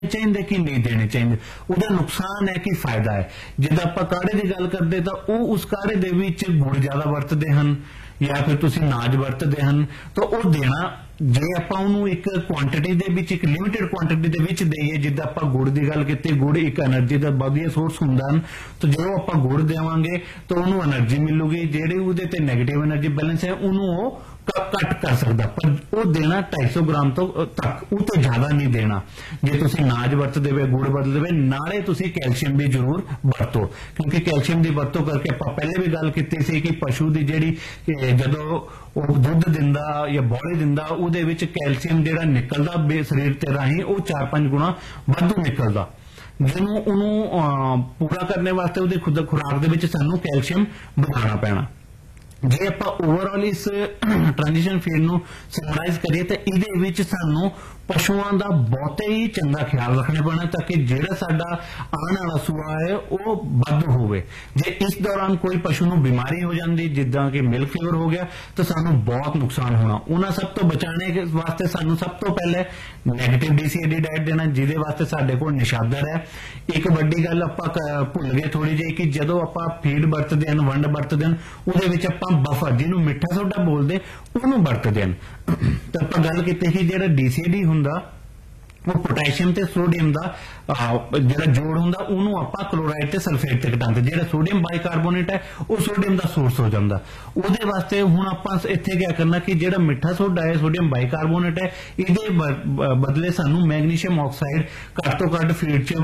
चाहिए कि नहीं देने चाहिए, ਉਹਦਾ ਨੁਕਸਾਨ ਹੈ ਕਿ ਫਾਇਦਾ ਹੈ। ਜਿੱਦਾਂ ਆਪਾਂ ਕਾੜੇ ਦੀ ਗੱਲ ਕਰਦੇ ਤਾਂ ਉਹ ਉਸ ਕਾੜੇ ਦੇ ਵਿੱਚ ਗੁੜ ਜ਼ਿਆਦਾ ਵਰਤਦੇ ਹਨ ਜਾਂ ਫਿਰ ਤੁਸੀਂ ਨਾਜ ਵਰਤਦੇ ਹਨ, ਤਾਂ ਉਹ ਦੇਣਾ ਜੇ ਆਪਾਂ ਉਹਨੂੰ ਇੱਕ ਕੁਆਂਟੀਟੀ ਦੇ ਵਿੱਚ, ਇੱਕ ਲਿਮਿਟਡ ਕੁਆਂਟੀਟੀ ਦੇ ਵਿੱਚ ਦੇਈਏ, ਜਿੱਦਾਂ ਆਪਾਂ ਗੁੜ ਦੀ ਗੱਲ ਕੀਤੀ, ਗੁੜ ਇੱਕ એનર્ਜੀ ਦਾ ਵਧੀਆ ਸੋਰਸ ਹੁੰਦਾ ਹਨ, ਤਾਂ ਜਦੋਂ ਆਪਾਂ ਗੁੜ ਦੇਵਾਂਗੇ ਤਾਂ ਉਹਨੂੰ એનર્ਜੀ ਮਿਲੂਗੀ, ਜਿਹੜੇ ਉਹਦੇ ਤੇ ਨੈਗੇਟਿਵ એનર્ਜੀ ਬੈਲੈਂਸ ਹੈ ਉਹਨੂੰ ਉਹ ਘੱਟ ਕਰ ਸਕਦਾ, ਪਰ ਉਹ ਦੇਣਾ 250 ਗ੍ਰਾਮ ਤੋਂ ਤੱਕ, ਉਹ ਤੋਂ ਜ਼ਿਆਦਾ ਨਹੀਂ ਦੇਣਾ। ਜੇ ਤੁਸੀਂ ਨਾਜ ਵਰਤਦੇ ਹੋਏ, ਗੁੜ ਵਰਤਦੇ ਹੋਏ, ਨਾਲੇ ਤੁਸੀਂ ਕੈਲਸ਼ੀਅਮ ਵੀ ਜ਼ਰੂਰ ਵਰਤੋ, ਕਿਉਂਕਿ ਕੈਲਸ਼ੀਅਮ ਦੀ ਵਰਤੋਂ ਕਰਕੇ ਆਪਾਂ ਪਹਿਲੇ ਵੀ ਗੱਲ ਕੀਤੀ ਸੀ ਕਿ ਪਸ਼ੂ ਦੀ ਜਿਹੜੀ ਜਦੋਂ ਉਹ ਦੁੱਧ ਦਿੰਦਾ ਜਾਂ ਬੋਲੇ ਦਿੰਦਾ, ਉਹਦੇ ਵਿੱਚ ਕੈਲਸ਼ੀਅਮ ਜਿਹੜਾ ਨਿਕਲਦਾ ਸਰੀਰ ਤੇ ਰਾਹੀਂ ਉਹ 4-5 ਗੁਣਾ ਵਾਧੂ ਨਿਕਲਦਾ, ਜਿਹਨੂੰ ਉਹਨੂੰ ਪੂਰਾ ਕਰਨ ਵਾਸਤੇ ਉਹਦੀ ਖੁਰਾਕ ਦੇ ਵਿੱਚ ਸਾਨੂੰ ਕੈਲਸ਼ੀਅਮ ਵਧਾਉਣਾ ਪੈਣਾ। ਜੇ ਆਪਾਂ ਓਵਰਆਲ ਇਸ ਟ੍ਰਾਂਜੀਸ਼ਨ ਫੀਡ ਨੂੰ ਸਮਰਾਈਜ਼ ਕਰੀਏ ਤਾਂ ਇਹਦੇ ਵਿੱਚ ਸਾਨੂੰ ਪਸ਼ੂਆਂ ਦਾ ਬਹੁਤੇ ਹੀ ਚੰਗਾ ਖਿਆਲ ਰੱਖਣਾ ਪੈਣਾ ਤਾਂ ਕਿ ਜਿਹੜਾ ਸਾਡਾ ਆਉਣ ਵਾਲਾ ਸੂਆ ਹੈ ਉਹ ਵੱਧ ਹੋਵੇ। ਜੇ ਇਸ ਦੌਰਾਨ ਕੋਈ ਪਸ਼ੂ ਨੂੰ ਬਿਮਾਰੀ ਹੋ ਜਾਂਦੀ, ਜਿੱਦਾਂ ਕਿ ਮਿਲਕ ਫੀਵਰ ਹੋ ਗਿਆ, ਤਾਂ ਸਾਨੂੰ ਬਹੁਤ ਨੁਕਸਾਨ ਹੋਣਾ। ਉਹਨਾਂ ਸਭ ਤੋਂ ਬਚਾਉਣੇ ਵਾਸਤੇ ਸਾਨੂੰ ਸਭ ਤੋਂ ਪਹਿਲੇ ਨੈਗੇਟਿਵ DCAD ਡਾਈਟ ਦੇਣਾ, ਜਿਹਦੇ ਵਾਸਤੇ ਸਾਡੇ ਕੋਲ ਨਿਸ਼ਾਦਰ ਹੈ। ਇੱਕ ਵੱਡੀ ਗੱਲ ਆਪਾਂ ਭੁੱਲ ਗਏ ਥੋੜੀ ਜਿਹੀ ਕਿ ਜਦੋਂ ਆਪਾਂ ਫੀਡ ਵਰਤਦੇ ਹਨ, ਵੰਡ ਵਰਤਦੇ ਹਨ, ਉਹਦੇ ਵਿੱਚ ਆਪਾਂ ਬਫਰ, ਜਿਹਨੂੰ ਮਿੱਠਾ ਸੋਡਾ ਬੋਲਦੇ, ਉਹਨੂੰ ਵਰਤਦੇ ਹਨ। ਤਾਂ ਆਪਾਂ ਗੱਲ ਕੀਤੀ ਕਿ ਜਿਹੜਾ DCAD ਹੁੰਦਾ ਉਹ ਪੋਟੈਸ਼ੀਅਮ ਤੇ ਸੋਡੀਅਮ ਦਾ ਜਿਹੜਾ ਜੋੜ ਹੁੰਦਾ, ਉਹਨੂੰ ਆਪਾਂ ਕਲੋਰਾਈਡ ਤੇ ਸਲਫੇਟ ਤੇ ਘਟਾਉਂਦੇ। ਜਿਹੜਾ ਸੋਡੀਅਮ ਬਾਈਕਾਰਬੋਨੇਟ ਹੈ ਉਹ ਸੋਡੀਅਮ ਦਾ ਸੋਰਸ ਹੋ ਜਾਂਦਾ। ਉਹਦੇ ਵਾਸਤੇ ਹੁਣ ਆਪਾਂ ਇੱਥੇ ਕੀ ਕਰਨਾ ਕਿ ਜਿਹੜਾ ਮਿੱਠਾ ਸੋਡਾ ਹੈ, ਸੋਡੀਅਮ ਬਾਈਕਾਰਬੋਨੇਟ ਹੈ, ਇਹਦੇ ਬਦਲੇ ਸਾਨੂੰ ਮੈਗਨੀਸ਼ੀਅਮ ਆਕਸਾਈਡ ਘੱਟ ਤੋਂ ਘੱਟ ਫੀਡ 'ਚ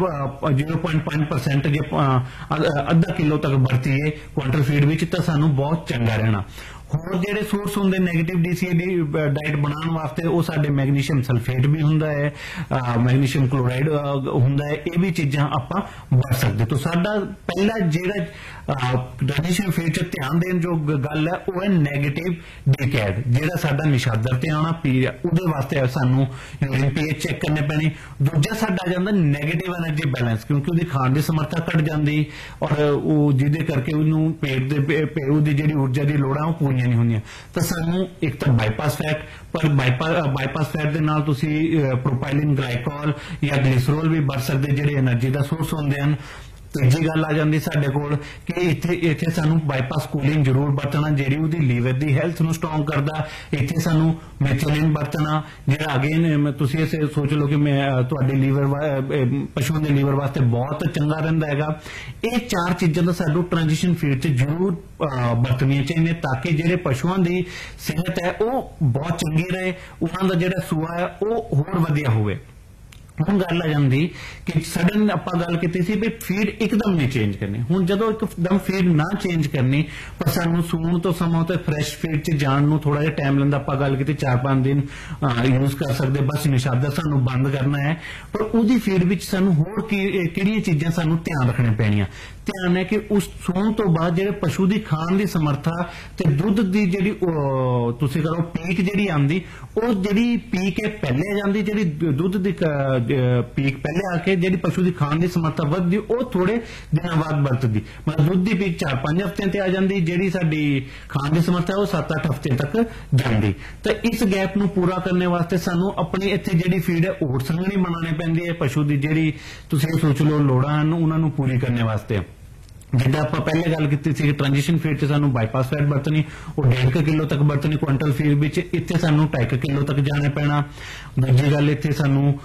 0.5% ਜੇ ਅੱਧਾ ਕਿਲੋ ਤੱਕ ਵਰਤੀਏ ਕੁਆਂਟਲ ਫੀਡ ਵਿੱਚ, ਤਾਂ ਸਾਨੂੰ ਬਹੁਤ ਚੰਗਾ ਰਹਿਣਾ। ਹੋਰ ਜਿਹੜੇ ਸੋਰਸ ਹੁੰਦੇ ਨੈਗੇਟਿਵ DCAD ਡਾਈਟ ਬਣਾਉਣ ਵਾਸਤੇ, ਉਹ ਸਾਡੇ ਮੈਗਨੀਸ਼ੀਅਮ ਸਲਫੇਟ ਵੀ ਹੁੰਦਾ ਹੈ, ਮੈਗਨੀਸ਼ੀਅਮ ਕਲੋਰਾਈਡ ਹੁੰਦਾ ਹੈ, ਇਹ ਵੀ ਚੀਜ਼ਾਂ ਆਪਾਂ ਵਰਤ ਸਕਦੇ। ਤਾਂ ਸਾਡਾ ਪਹਿਲਾ ਜਿਹੜਾ ਟ੍ਰਾਂਜੀਸ਼ਨ ਫੀਡ 'ਚ ਧਿਆਨ ਦੇਣ ਜੋ ਗੱਲ ਹੈ ਉਹ ਹੈ ਨੈਗੇਟਿਵ DCAD, ਜਿਹੜਾ ਸਾਡਾ ਨਿਸ਼ਾਦਰ ਤੇ ਆਉਣਾ ਉਹਦੇ ਵਾਸਤੇ ਸਾਨੂੰ ਯੂਰਿਨ pH ਚੈੱਕ ਕਰਨੇ ਪੈਣੀ। ਦੂਜਾ ਸਾਡਾ ਆ ਜਾਂਦਾ ਨੈਗੇਟਿਵ એનર્ਜੀ ਬੈਲੈਂਸ, ਕਿਉਂਕਿ ਉਹਦੀ ਖਾਣ ਦੀ ਸਮਰੱਥਾ ਘਟ ਜਾਂਦੀ ਔਰ ਉਹ ਜਿਹਦੇ ਕਰਕੇ ਉਹਨੂੰ ਪੇਟ ਦੇ ਉਹਦੀ ਜਿਹੜੀ ਊਰਜਾ ਦੀ ਲੋੜਾਂ ਉਹ ਪੂਰੀਆਂ ਨਹੀਂ ਹੁੰਦੀਆਂ। ਤਾਂ ਸਾਨੂੰ ਇੱਕ ਤਾਂ ਬਾਈਪਾਸ ਫੈਟ, ਪਰ ਬਾਈਪਾਸ ਫੈਟ ਦੇ ਨਾਲ ਤੁਸੀਂ ਪ੍ਰੋਪਾਈਲਿਨ ਗਲਾਈਕੋਲ ਜਾਂ ਗਲਿਸਰੋਲ ਵੀ ਵਰਤ ਸਕਦੇ, ਜਿਹੜੇ એનર્ਜੀ ਦਾ ਸੋਰਸ ਹੁੰਦੇ ਹਨ। ਤੀਜੀ ਗੱਲ ਆ ਜਾਂਦੀ ਸਾਡੇ ਕੋਲ ਕਿ ਇੱਥੇ ਸਾਨੂੰ ਬਾਈਪਾਸ ਕੂਲਿੰਗ ਜ਼ਰੂਰ ਵਰਤਣਾ, ਜਿਹੜੀ ਉਹਦੀ ਲੀਵਰ ਦੀ ਹੈਲਥ ਨੂੰ ਸਟਰੋਂਗ ਕਰਦਾ। ਇੱਥੇ ਸਾਨੂੰ ਮੈਥਿਓਨਿਨ ਵਰਤਣਾ, ਜਿਹੜਾ ਅਗੇਨ ਤੁਸੀਂ ਇਹ ਸੋਚ ਲਓ ਕਿ ਤੁਹਾਡੇ ਲੀਵਰ, ਪਸ਼ੂਆਂ ਦੇ ਲੀਵਰ ਵਾਸਤੇ ਬਹੁਤ ਚੰਗਾ ਰਹਿੰਦਾ ਹੈਗਾ। ਇਹ 4 ਚੀਜ਼ਾਂ ਦਾ ਸਾਨੂੰ ਟ੍ਰਾਂਜੀਸ਼ਨ ਫੀਡ 'ਚ ਜ਼ਰੂਰ ਵਰਤਣੀਆਂ ਚਾਹੀਦੀਆਂ ਤਾਂ ਕਿ ਜਿਹੜੇ ਪਸ਼ੂਆਂ ਦੀ ਸਿਹਤ ਹੈ ਉਹ ਬਹੁਤ ਚੰਗੀ ਰਹੇ, ਉਹਨਾਂ ਦਾ ਜਿਹੜਾ ਸੂਆ ਹੈ ਉਹ ਹੋਰ ਵਧੀਆ ਹੋਵੇ। ਹੁਣ ਗੱਲ ਆ ਜਾਂਦੀ ਕਿ ਸਡਨ ਆਪਾਂ ਗੱਲ ਕੀਤੀ ਸੀ ਵੀ ਫੀਡ ਇੱਕਦਮ ਨਹੀਂ ਚੇਂਜ ਕਰਨੀ। ਹੁਣ ਜਦੋਂ ਇੱਕਦਮ ਫੀਡ ਨਾ ਚੇਂਜ ਕਰਨੀ, ਪਰ ਸਾਨੂੰ ਸੂਣ ਤੋਂ ਸਮਾਂ ਤੇ ਫਰੈਸ਼ ਫੀਡ 'ਚ ਜਾਣ ਨੂੰ ਥੋੜਾ ਜਿਹਾ ਟਾਈਮ ਲੈਂਦਾ। ਆਪਾਂ ਗੱਲ ਕੀਤੀ 4-5 ਦਿਨ ਯੂਜ਼ ਕਰ ਸਕਦੇ, ਬਸ ਨਿਸ਼ਾਦਰ ਸਾਨੂੰ ਬੰਦ ਕਰਨਾ ਹੈ। ਪਰ ਉਹਦੀ ਫੀਡ ਵਿੱਚ ਸਾਨੂੰ ਹੋਰ ਕਿਹੜੀਆਂ ਚੀਜ਼ਾਂ ਸਾਨੂੰ ਧਿਆਨ ਰੱਖਣੀਆਂ ਪੈਣੀਆਂ। ਧਿਆਨ ਹੈ ਕਿ ਉਸ ਸੂਣ ਤੋਂ ਬਾਅਦ ਜਿਹੜੇ ਪਸ਼ੂ ਦੀ ਖਾਣ ਦੀ ਸਮਰੱਥਾ ਤੇ ਦੁੱਧ ਦੀ ਜਿਹੜੀ ਤੁਸੀਂ ਕਰੋ ਪੀਕ ਜਿਹੜੀ ਆਉਂਦੀ, ਉਹ ਜਿਹੜੀ ਪੀਕ ਹੈ ਪਹਿਲੇ ਆ ਜਾਂਦੀ, ਜਿਹੜੀ ਦੁੱਧ ਦੀ ਪੀਕ ਪਹਿਲੇ ਆ ਕੇ ਜਿਹੜੀ ਪਸ਼ੂ ਦੀ ਖਾਣ ਦੀ ਸਮਰੱਥਾ ਵੱਧਦੀ ਉਹ ਥੋੜੇ ਦਿਨਾਂ ਬਾਅਦ ਵਰਤਦੀ। ਮਤਲਬ ਦੁੱਧ ਦੀ ਪੀਕ 4-5 ਹਫ਼ਤਿਆਂ ਤੇ ਆ ਜਾਂਦੀ, ਜਿਹੜੀ ਸਾਡੀ ਖਾਣ ਦੀ ਸਮਰੱਥਾ ਉਹ 7-8 ਹਫ਼ਤੇ ਤੱਕ ਜਾਂਦੀ। ਤਾਂ ਇਸ ਗੈਪ ਨੂੰ ਪੂਰਾ ਕਰਨ ਵਾਸਤੇ ਸਾਨੂੰ ਆਪਣੀ ਇੱਥੇ ਜਿਹੜੀ ਫੀਡ ਹੈ ਓਟ ਸੰਘਣੀ ਬਣਾਉਣੀ ਪੈਂਦੀ ਹੈ। ਪਸ਼ੂ ਦੀ ਜਿਹੜੀ ਤੁਸੀਂ ਸੋਚ ਲਓ ਲੋੜਾਂ ਹਨ ਉਹਨਾਂ ਨੂੰ ਪੂਰੀ ਕਰਨ ਵਾਸਤੇ, ਜਿੱਦਾਂ ਆਪਾਂ ਪਹਿਲੇ ਗੱਲ ਕੀਤੀ ਸੀ ਟ੍ਰਾਂਜੀਸ਼ਨ ਫੀਡ 'ਚ ਸਾਨੂੰ ਬਾਈਪਾਸ ਫੈਟ ਵਰਤਣੀ, ਉਹ 1.5 ਕਿਲੋ ਤੱਕ ਵਰਤਣੀ ਕੁਆਂਟਲ ਫੀਡ ਵਿੱਚ, ਇੱਥੇ ਸਾਨੂੰ 2.5 ਕਿਲੋ ਤੱਕ ਜਾਣਾ ਪੈਣਾ। ਦੂਜੀ ਗੱਲ ਇੱਥੇ ਸਾਨੂੰ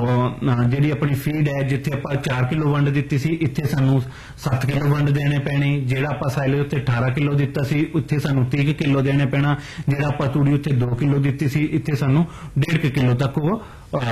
ਜਿਹੜੀ ਆਪਣੀ ਫੀਡ ਹੈ, ਜਿੱਥੇ ਆਪਾਂ 4 ਕਿਲੋ ਵੰਡ ਦਿੱਤੀ ਸੀ, ਇੱਥੇ ਸਾਨੂੰ 7 ਕਿਲੋ ਵੰਡ ਦੇਣੇ ਪੈਣੀ। ਜਿਹੜਾ ਆਪਾਂ ਸਾਇਲੇ ਉੱਤੇ 18 ਕਿਲੋ ਦਿੱਤਾ ਸੀ, ਉੱਥੇ ਸਾਨੂੰ 30 ਕਿਲੋ ਦੇਣੇ ਪੈਣਾ। ਜਿਹੜਾ ਆਪਾਂ ਤੂੜੀ ਉੱਤੇ 2 ਕਿਲੋ ਦਿੱਤੀ ਸੀ, ਇੱਥੇ ਸਾਨੂੰ 1.5 ਕਿਲੋ ਤੱਕ ਉਹ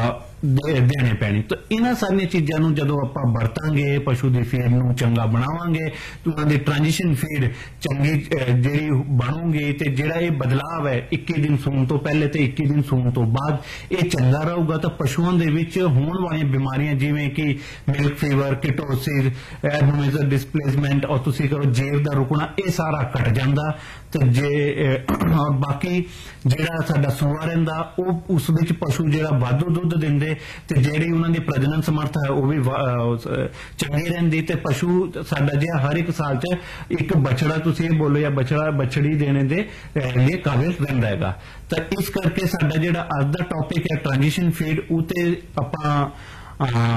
ਦੇਣੇ ਪੈਣੀ। ਤਾਂ ਇਹਨਾਂ ਸਾਰੀਆਂ ਚੀਜ਼ਾਂ ਨੂੰ ਜਦੋਂ ਆਪਾਂ ਵਰਤਾਂਗੇ, ਪਸ਼ੂ ਦੀ ਫੀਡ ਨੂੰ ਚੰਗਾ ਬਣਾਵਾਂਗੇ, ਉਹਨਾਂ ਦੀ ਟ੍ਰਾਂਜੀਸ਼ਨ ਫੀਡ ਚੰਗੀ ਜਿਹੜੀ ਬਣੂਗੀ, ਤੇ ਜਿਹੜਾ ਇਹ ਬਦਲਾਵ ਹੈ 21 ਦਿਨ ਸੂਣ ਤੋਂ ਪਹਿਲੇ ਤੇ 21 ਦਿਨ ਸੂਣ ਤੋਂ ਬਾਅਦ, ਇਹ ਚੰਗਾ ਰਹੂਗਾ ਤਾਂ ਪਸ਼ੂਆਂ ਦੇ ਵਿੱਚ ਹੋਣ ਵਾਲੀਆਂ ਬਿਮਾਰੀਆਂ ਜਿਵੇਂ ਕਿ ਮਿਲਕ ਫੀਵਰ, ਕੀਟੋਸਿਸ, ਐਬਨੋਮੀਜ਼ਰ ਡਿਸਪਲੇਸਮੈਂਟ ਔਰ ਤੁਸੀਂ ਕਰੋ ਜੇਰ ਦਾ ਰੁਕਣਾ, ਇਹ ਸਾਰਾ ਘਟ ਜਾਂਦਾ। ਤੇ ਜੇ ਬਾਕੀ ਜਿਹੜਾ ਸਾਡਾ ਸੂਆ ਰਹਿੰਦਾ, ਉਹ ਉਸ ਵਿੱਚ ਪਸ਼ੂ ਜਿਹੜਾ ਵਾਧੂ ਦੁੱਧ ਦਿੰਦੇ ਤੇ ਜਿਹੜੀ ਉਹਨਾਂ ਦੀ ਪ੍ਰਜਨਨ ਸਮਰੱਥਾ ਹੈ ਉਹ ਵੀ ਚੰਗੀ ਰਹਿੰਦੀ। ਤੇ ਪਸ਼ੂ ਸਾਡਾ ਜਿਹਾ ਹਰ ਇੱਕ ਸਾਲ 'ਚ ਇੱਕ ਬਛੜਾ ਤੁਸੀਂ ਇਹ ਬੋਲੋ ਜਾਂ ਬਛੜੀ ਦੇਣੇ ਦੇ ਲਈ ਕਾਬਿਲ ਰਹਿੰਦਾ ਹੈਗਾ। ਤਾਂ ਇਸ ਕਰਕੇ ਸਾਡਾ ਜਿਹੜਾ ਅੱਜ ਦਾ ਟੌਪਿਕ ਹੈ ਟ੍ਰਾਂਜੀਸ਼ਨ ਫੀਡ, ਉਹ ਤੇ ਆਪਾਂ ਅਹ